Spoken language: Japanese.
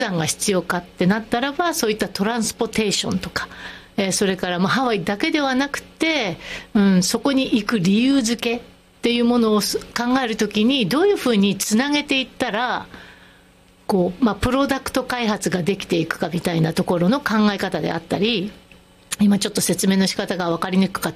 段が必要かってなったらば、そういったトランスポテーションとか、それからハワイだけではなくて、そこに行く理由付けっていうものを考えるときに、どういうふうにつなげていったらプロダクト開発ができていくかみたいなところの考え方であったり、今ちょっと説明の仕方が分かりにくかっ